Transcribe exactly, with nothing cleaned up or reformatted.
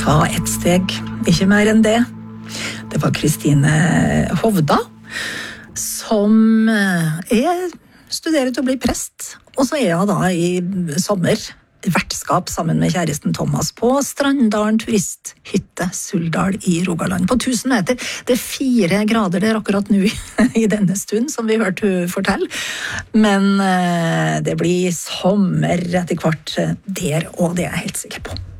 Ta ett steg, ikke mer enn det. Det var Kristine Hovda, som er studerer til å bli prest, og så er hun da i sommer vertskap sammen med kjæresten Thomas på Strandalen turisthytte Suldal i Rogaland på tusen meter. Det er fire grader der akkurat nå i denne stund, som vi hørte hun fortelle. Men det blir sommer etter hvert der, og det er jeg helt sikker på.